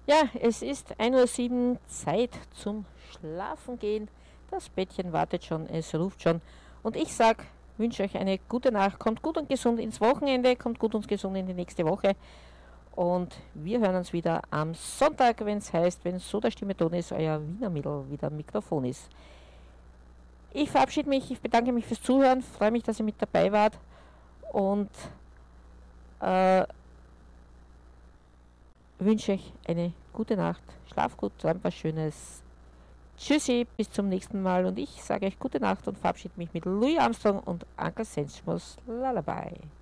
Ja, es ist 1:07 Uhr, Zeit zum Schlafen gehen. Das Bettchen wartet schon, es ruft schon. Und ich sag, wünsche euch eine gute Nacht, kommt gut und gesund ins Wochenende, kommt gut und gesund in die nächste Woche. Und wir hören uns wieder am Sonntag, wenn es heißt, wenn so der Stimme Ton ist, euer Wiener Mädel wieder am Mikrofon ist. Ich verabschiede mich, ich bedanke mich fürs Zuhören, freue mich, dass ihr mit dabei wart und wünsche euch eine gute Nacht. Schlaf gut, träumt was Schönes. Tschüssi, bis zum nächsten Mal und ich sage euch gute Nacht und verabschiede mich mit Louis Armstrong und Uncle Sensmus Lullaby.